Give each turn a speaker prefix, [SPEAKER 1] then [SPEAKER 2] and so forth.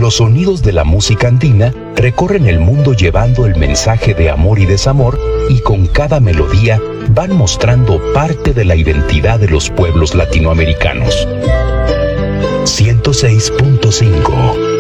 [SPEAKER 1] Los sonidos de la música andina recorren el mundo llevando el mensaje de amor y desamor, y con cada melodía van mostrando parte de la identidad de los pueblos latinoamericanos. 106.5